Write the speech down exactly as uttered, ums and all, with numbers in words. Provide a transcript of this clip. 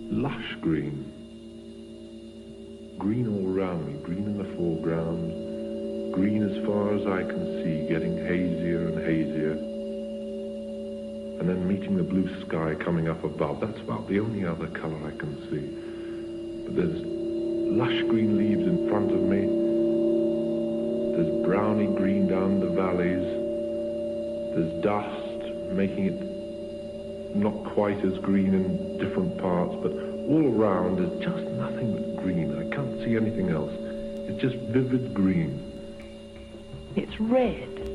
lush green. Green all around me, green in the foreground, green as far as I can see, getting hazier and hazier. And then meeting the blue sky coming up above. That's about the only other color I can see. But there's lush green leaves in front of me. There's browny green down the valleys. There's dust making it not quite as green in different parts, but all around is just nothing but green. I can't see anything else. It's just vivid green. It's red.